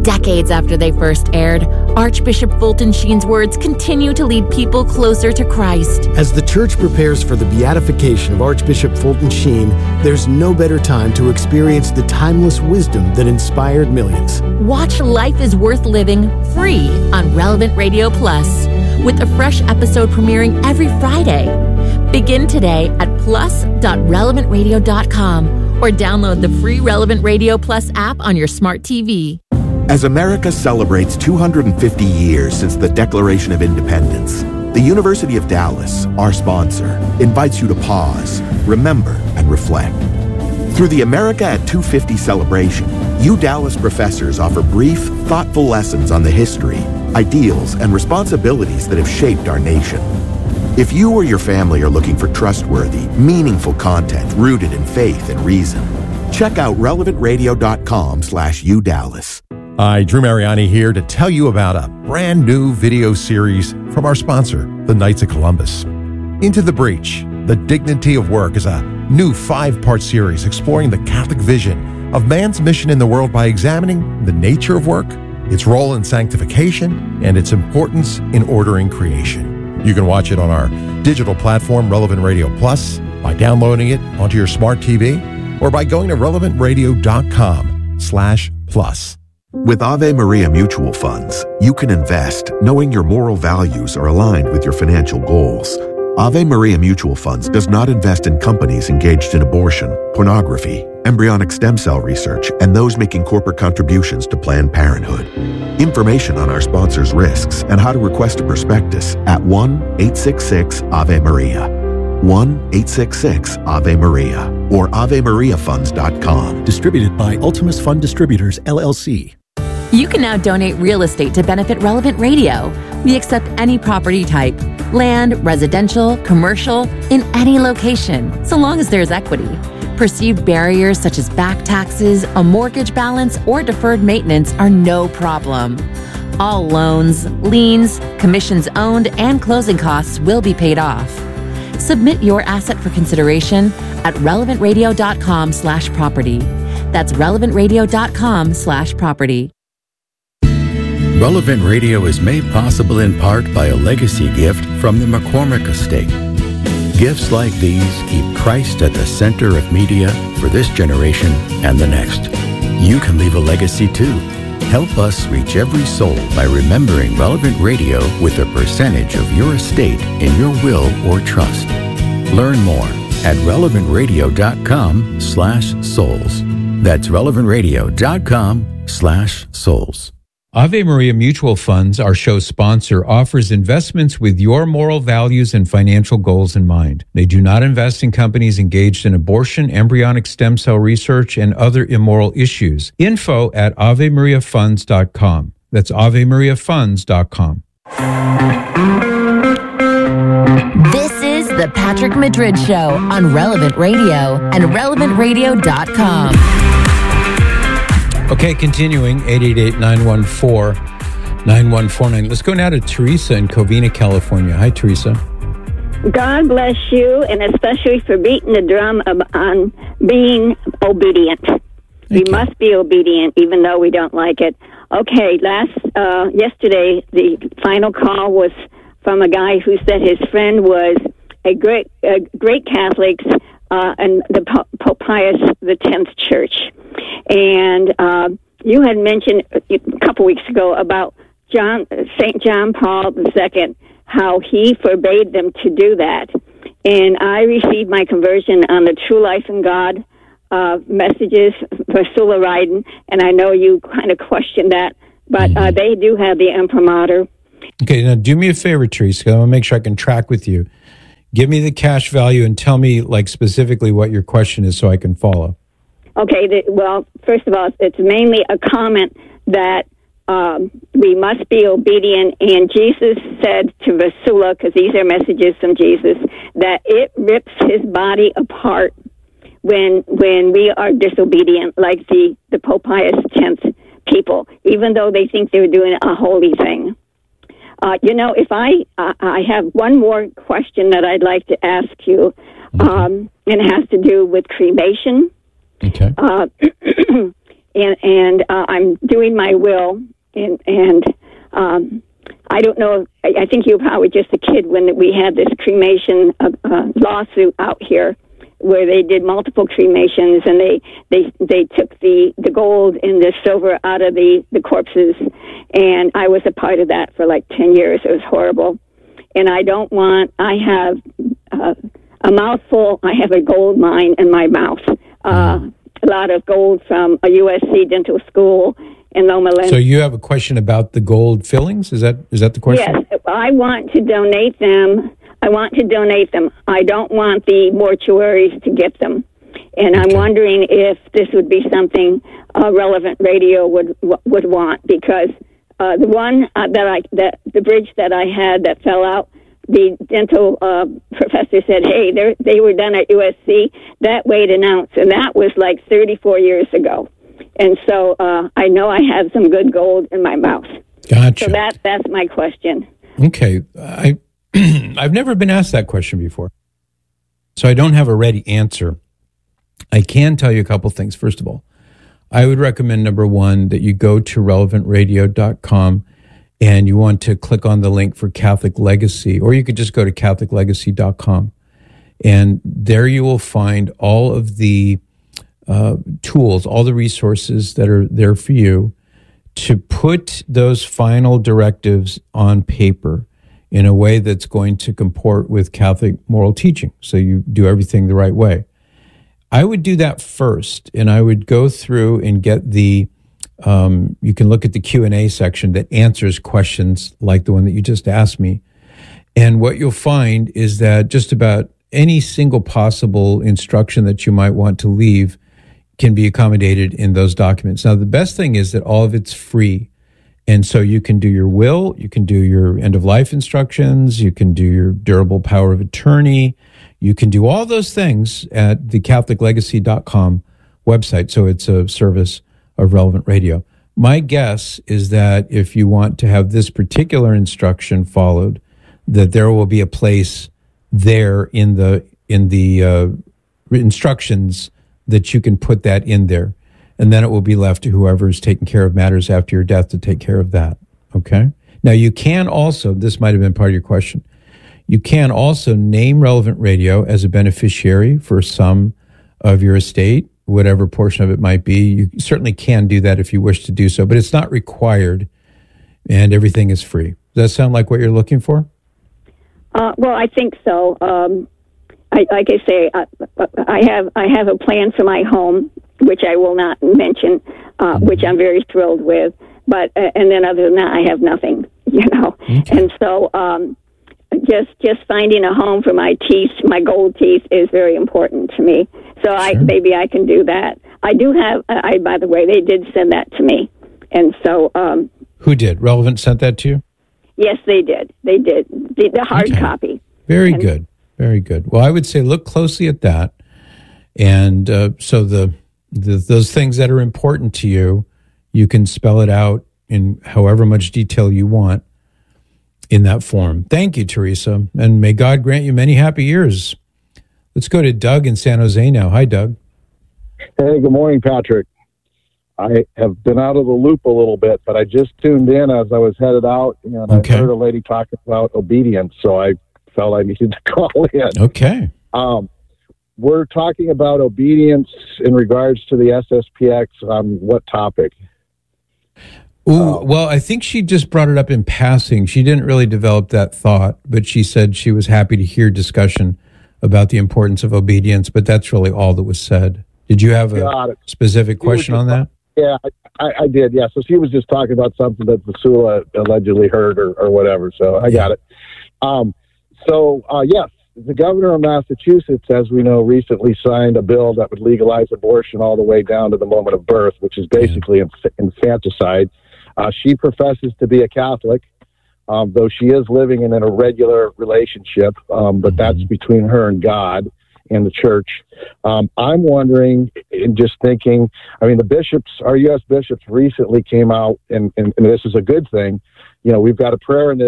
Decades after they first aired, Archbishop Fulton Sheen's words continue to lead people closer to Christ. As the church prepares for the beatification of Archbishop Fulton Sheen, there's no better time to experience the timeless wisdom that inspired millions. Watch Life is Worth Living free on Relevant Radio Plus, with a fresh episode premiering every Friday. Begin today at plus.relevantradio.com or download the free Relevant Radio Plus app on your smart TV. As America celebrates 250 years since the Declaration of Independence, the University of Dallas, our sponsor, invites you to pause, remember, and reflect. Through the America at 250 celebration, you Dallas professors offer brief, thoughtful lessons on the history, ideals, and responsibilities that have shaped our nation. If you or your family are looking for trustworthy, meaningful content rooted in faith and reason, check out relevantradio.com/udallas. Hi, Drew Mariani here to tell you about a brand new video series from our sponsor, the Knights of Columbus. Into the Breach, The Dignity of Work is a new 5-part series exploring the Catholic vision of man's mission in the world by examining the nature of work, its role in sanctification, and its importance in ordering creation. You can watch it on our digital platform, Relevant Radio Plus, by downloading it onto your smart TV, or by going to relevantradio.com/plus. With Ave Maria Mutual Funds, you can invest knowing your moral values are aligned with your financial goals. Ave Maria Mutual Funds does not invest in companies engaged in abortion, pornography, embryonic stem cell research, and those making corporate contributions to Planned Parenthood. Information on our sponsors' risks and how to request a prospectus at 1-866-AVE-MARIA. 1-866-AVE-MARIA or AveMariaFunds.com. Distributed by Ultimus Fund Distributors, LLC. You can now donate real estate to benefit Relevant Radio. We accept any property type, land, residential, commercial, in any location, so long as there's equity. Perceived barriers such as back taxes, a mortgage balance, or deferred maintenance are no problem. All loans, liens, commissions owned, and closing costs will be paid off. Submit your asset for consideration at relevantradio.com/property. That's relevantradio.com/property. Relevant Radio is made possible in part by a legacy gift from the McCormick Estate. Gifts like these keep Christ at the center of media for this generation and the next. You can leave a legacy too. Help us reach every soul by remembering Relevant Radio with a percentage of your estate in your will or trust. Learn more at relevantradio.com/souls. That's relevantradio.com/souls. Ave Maria Mutual Funds, our show sponsor, offers investments with your moral values and financial goals in mind. They do not invest in companies engaged in abortion, embryonic stem cell research, and other immoral issues. Info at AveMariaFunds.com. That's AveMariaFunds.com. This is the Patrick Madrid Show on Relevant Radio and RelevantRadio.com. Okay, continuing, 888-914-9149. Let's go now to Teresa in Covina, California. Hi, Teresa. God bless you, and especially for beating the drum on being obedient. We must be obedient, even though we don't like it. Okay, yesterday, the final call was from a guy who said his friend was a great Catholic and the Pope Pius X Church. And you had mentioned a couple weeks ago about St. John Paul II, how he forbade them to do that. And I received my conversion on the True Life in God messages for Sula Ryden, and I know you kind of questioned that, but they do have the imprimatur. Okay, now do me a favor, Teresa. I want to make sure I can track with you. Give me the cash value and tell me specifically what your question is so I can follow. Okay, well, first of all, it's mainly a comment that we must be obedient, and Jesus said to Vasula, because these are messages from Jesus, that it rips his body apart when we are disobedient, like the Pope Pius X people, even though they think they're doing a holy thing. If I have one more question that I'd like to ask you, and it has to do with cremation. Okay. and I'm doing my will, and I don't know. I think you were probably just a kid when we had this cremation lawsuit out here, where they did multiple cremations, and they took the gold and the silver out of the corpses, and I was a part of that for like 10 years. It was horrible, and I don't want. I have a mouthful. I have a gold mine in my mouth. A lot of gold from a USC dental school in Loma Linda. So you have a question about the gold fillings? Is that the question? Yes, I want to donate them. I don't want the mortuaries to get them. And I'm wondering if this would be something Relevant Radio would want, because the one the bridge that I had that fell out, the dental professor said, hey, they were done at USC. That weighed an ounce, and that was like 34 years ago. And so I know I have some good gold in my mouth. Gotcha. So that's my question. Okay. I've never been asked that question before, so I don't have a ready answer. I can tell you a couple things. First of all, I would recommend, number one, that you go to relevantradio.com and you want to click on the link for Catholic Legacy, or you could just go to catholiclegacy.com. And there you will find all of the tools, all the resources that are there for you to put those final directives on paper in a way that's going to comport with Catholic moral teaching, so you do everything the right way. I would do that first, and I would go through and get the you can look at the Q&A section that answers questions like the one that you just asked me. And what you'll find is that just about any single possible instruction that you might want to leave can be accommodated in those documents. Now, the best thing is that all of it's free. And so you can do your will, you can do your end-of-life instructions, you can do your durable power of attorney, you can do all those things at the catholiclegacy.com website. So it's a service of Relevant Radio. My guess is that if you want to have this particular instruction followed, that there will be a place there in the instructions that you can put that in there. And then it will be left to whoever's taking care of matters after your death to take care of that. Okay? Now, you can also, this might have been part of your question, you can also name Relevant Radio as a beneficiary for some of your estate, whatever portion of it might be. You certainly can do that if you wish to do so, but it's not required, and everything is free. Does that sound like what you're looking for? Well, I think so. Like I say, I have a plan for my home, which I will not mention, which I'm very thrilled with. But and then other than that, I have nothing, you know. Okay. And so just finding a home for my teeth, my gold teeth, is very important to me. So sure. Maybe I can do that. I do have. By the way, they did send that to me, and so who did? Relevant sent that to you? Yes, they did. They did the hard copy. Very good. Very good. Well, I would say look closely at that, and so those things that are important to you, you can spell it out in however much detail you want in that form. Thank you, Teresa, and may God grant you many happy years. Let's go to Doug in San Jose now. Hi, Doug. Hey, good morning, Patrick. I have been out of the loop a little bit, but I just tuned in as I was headed out, and I heard a lady talking about obedience, so I felt I needed to call in. Okay. We're talking about obedience in regards to the SSPX on what topic? Well, I think she just brought it up in passing. She didn't really develop that thought, but she said she was happy to hear discussion about the importance of obedience, but that's really all that was said. Did you have a specific question on that? Yeah, I did, yeah. So she was just talking about something that Vasula allegedly heard or whatever, so I got it. Yes, the governor of Massachusetts, as we know, recently signed a bill that would legalize abortion all the way down to the moment of birth, which is basically infanticide. She professes to be a Catholic, though she is living in an irregular relationship, but that's between her and God and the church. I'm wondering, and just thinking, I mean, the bishops, our U.S. bishops recently came out, and this is a good thing. You know, we've got a prayer in this